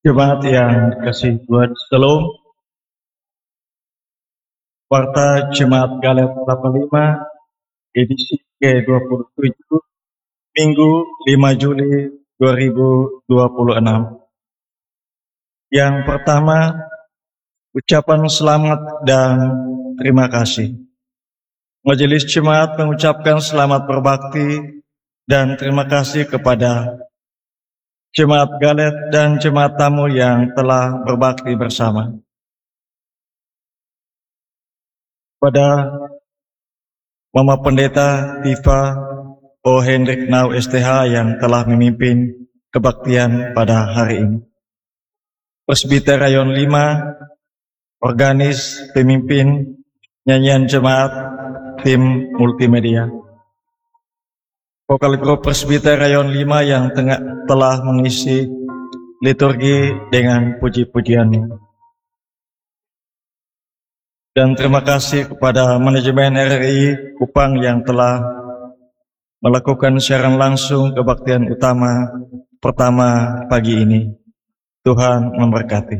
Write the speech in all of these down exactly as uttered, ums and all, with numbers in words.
Jemaat yang dikasihi Tuhan, Shalom. Warta Jemaat Galet delapan puluh lima, edisi ke dua puluh tujuh, Minggu lima Juli dua ribu dua puluh enam. Yang pertama, ucapan selamat dan terima kasih. Majelis Jemaat mengucapkan selamat berbakti dan terima kasih kepada Jemaat Galet dan Jemaat tamu yang telah berbakti bersama. Pada Mama Pendeta Tifa O. Hendrik Nau S T H yang telah memimpin kebaktian pada hari ini. Presbiter Rayon lima, organis, pemimpin, nyanyian jemaat, tim multimedia. Vokal grup Presbiter Rayon lima yang tengah, telah mengisi liturgi dengan puji-pujiannya. Dan terima kasih kepada manajemen R R I Kupang yang telah melakukan siaran langsung kebaktian utama pertama pagi ini. Tuhan memberkati.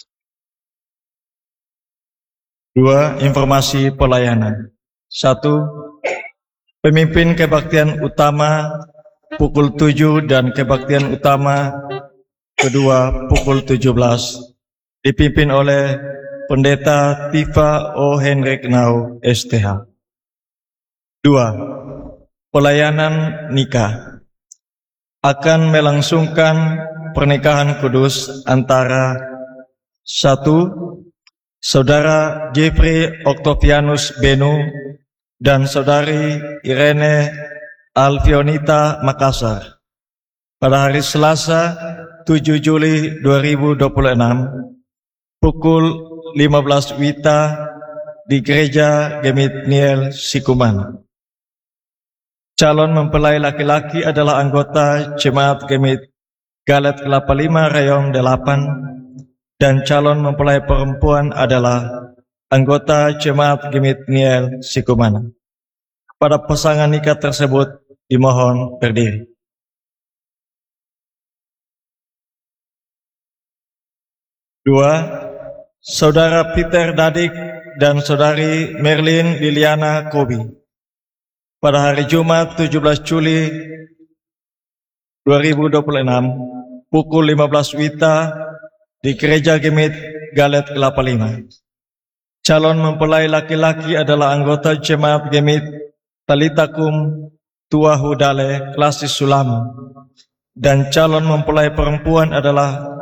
Dua, informasi pelayanan. Satu, pemimpin kebaktian utama pukul tujuh dan kebaktian utama kedua pukul tujuh belas dipimpin oleh Pendeta Tifa O. Hendrik Nau S T H. Dua, pelayanan nikah akan melangsungkan pernikahan kudus antara satu, Saudara Jeffrey Octavianus Benu dan Saudari Irene Alfionita Makassar pada hari Selasa tujuh Juli dua ribu dua puluh enam pukul lima belas Wita di Gereja Gemit Niel Sikuman. Calon mempelai laki-laki adalah anggota Jemaat Gemit Galet delapan puluh lima Rayon delapan dan calon mempelai perempuan adalah anggota Jemaat Gemit Niel Sikuman. Pada pasangan nikah tersebut dimohon berdiri. Dua, Saudara Peter Dadik dan Saudari Merlin Liliana Kobi pada hari Jumat tujuh belas Juli dua ribu dua puluh enam pukul lima belas Wita di Gereja Gemit Galet delapan puluh lima. Calon mempelai laki-laki adalah anggota Jemaat Gemit Talitakum Tua Hudale Klasis Sulam dan calon mempelai perempuan adalah